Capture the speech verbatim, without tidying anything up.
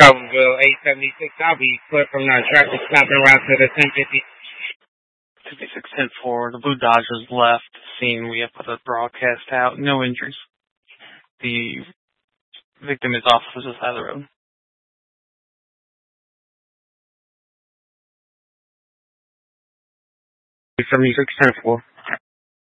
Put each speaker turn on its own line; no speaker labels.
Calvinville, eight seventy-six. I'll be clear from that traffic stopping route to the ten fifty.
fifty-six ten four, the Blue Dodgers left the scene. We have put a broadcast out. No injuries. The victim is off to the side of the road.
seventy-six ten four.